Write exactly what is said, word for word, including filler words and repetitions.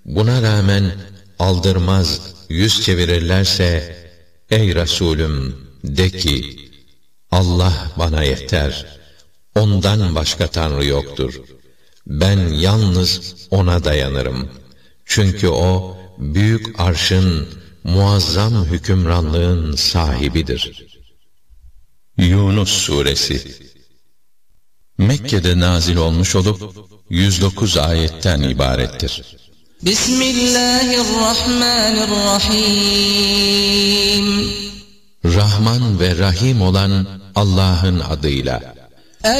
Buna rağmen aldırmaz yüz çevirirlerse, ey Resulüm de ki, Allah bana yeter, ondan başka Tanrı yoktur. Ben yalnız O'na dayanırım. Çünkü O, büyük arşın, muazzam hükümranlığın sahibidir. Yunus Suresi Mekke'de nazil olmuş olup yüz dokuz ayetten ibarettir. Bismillahirrahmanirrahim. Rahman ve Rahim olan Allah'ın adıyla.